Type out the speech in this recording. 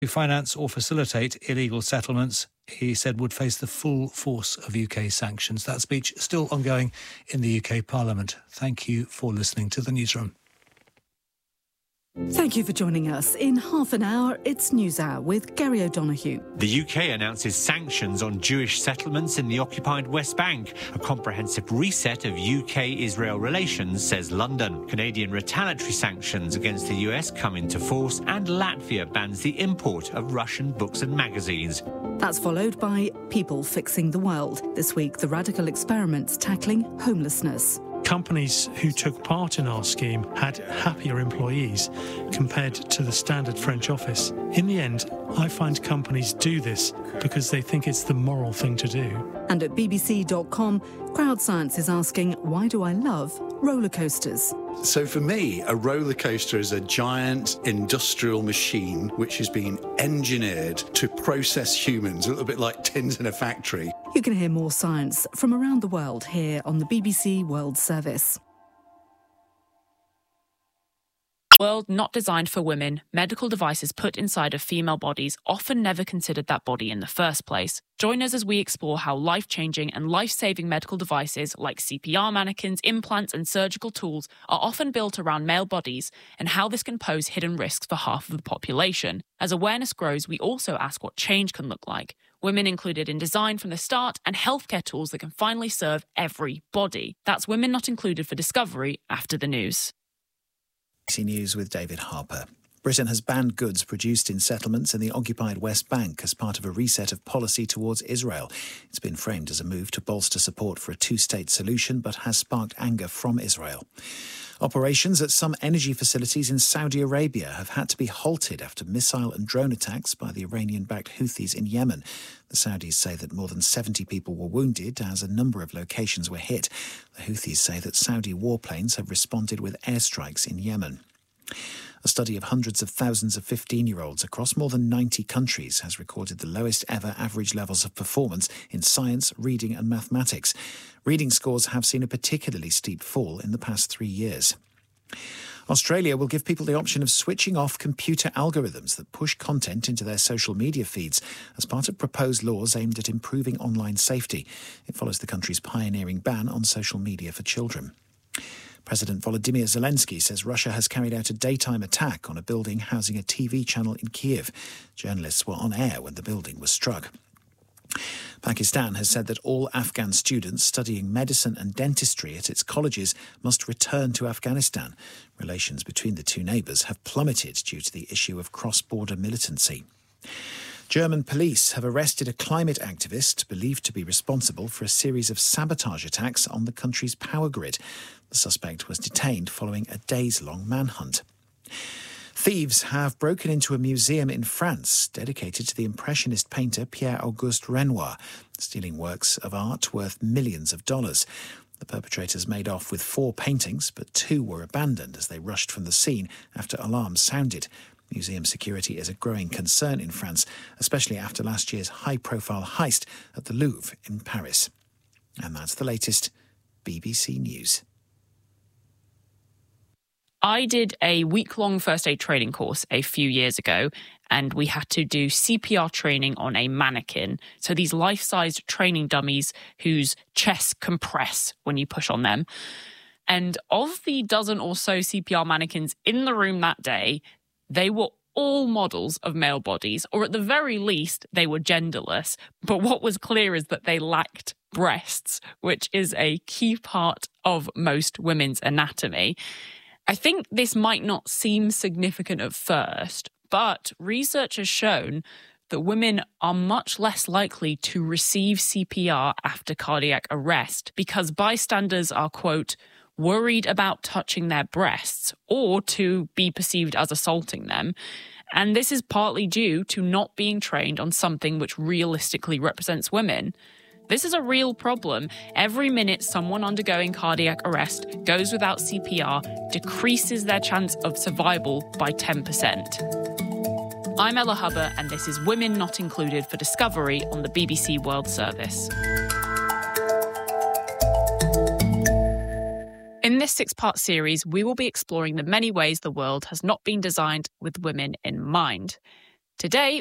to finance or facilitate illegal settlements, he said would face the full force of UK sanctions. That speech still ongoing in the UK Parliament. Thank you for listening to The Newsroom. Thank you for joining us. In half an hour, it's NewsHour with Gary O'Donoghue. The UK announces sanctions on Jewish settlements in the occupied West Bank. A comprehensive reset of UK-Israel relations, says London. Canadian retaliatory sanctions against the US come into force, and Latvia bans the import of Russian books and magazines. That's followed by People Fixing the World. This week, the radical experiments tackling homelessness. Companies who took part in our scheme had happier employees compared to the standard French office. In the end, I find companies do this because they think it's the moral thing to do. And at bbc.com, Crowdscience is asking, why do I love roller coasters? So for me, a roller coaster is a giant industrial machine which has been engineered to process humans, a little bit like tins in a factory. You can hear more science from around the world here on the BBC World Service. World not designed for women, medical devices put inside of female bodies often never considered that body in the first place. Join us as we explore how life-changing and life-saving medical devices like CPR mannequins, implants and surgical tools are often built around male bodies and how this can pose hidden risks for half of the population. As awareness grows, we also ask what change can look like. Women included in design from the start and healthcare tools that can finally serve every body. That's Women Not Included for Discovery after the news. BBC News with David Harper. Britain has banned goods produced in settlements in the occupied West Bank as part of a reset of policy towards Israel. It's been framed as a move to bolster support for a two-state solution, but has sparked anger from Israel. Operations at some energy facilities in Saudi Arabia have had to be halted after missile and drone attacks by the Iranian-backed Houthis in Yemen. The Saudis say that more than 70 people were wounded as a number of locations were hit. The Houthis say that Saudi warplanes have responded with airstrikes in Yemen. A study of hundreds of thousands of 15-year-olds across more than 90 countries has recorded the lowest ever average levels of performance in science, reading and mathematics. Reading scores have seen a particularly steep fall in the past 3 years. Australia will give people the option of switching off computer algorithms that push content into their social media feeds as part of proposed laws aimed at improving online safety. It follows the country's pioneering ban on social media for children. President Volodymyr Zelensky says Russia has carried out a daytime attack on a building housing a TV channel in Kiev. Journalists were on air when the building was struck. Pakistan has said that all Afghan students studying medicine and dentistry at its colleges must return to Afghanistan. Relations between the two neighbours have plummeted due to the issue of cross-border militancy. German police have arrested a climate activist believed to be responsible for a series of sabotage attacks on the country's power grid. The suspect was detained following a days-long manhunt. Thieves have broken into a museum in France dedicated to the Impressionist painter Pierre-Auguste Renoir, stealing works of art worth millions of dollars. The perpetrators made off with 4 paintings, but 2 were abandoned as they rushed from the scene after alarms sounded. Museum security is a growing concern in France, especially after last year's high-profile heist at the Louvre in Paris. And that's the latest BBC News. I did a week-long first aid training course a few years ago, and we had to do CPR training on a mannequin. So these life-sized training dummies whose chests compress when you push on them. And of the dozen or so CPR mannequins in the room that day, they were all models of male bodies, or at the very least, they were genderless. But what was clear is that they lacked breasts, which is a key part of most women's anatomy. I think this might not seem significant at first, but research has shown that women are much less likely to receive CPR after cardiac arrest because bystanders are, quote, worried about touching their breasts or to be perceived as assaulting them. And this is partly due to not being trained on something which realistically represents women. This is a real problem. Every minute someone undergoing cardiac arrest goes without CPR decreases their chance of survival by 10%. I'm Ella Hubber, and this is Women Not Included for Discovery on the BBC World Service. In this 6-part series, we will be exploring the many ways the world has not been designed with women in mind. Today,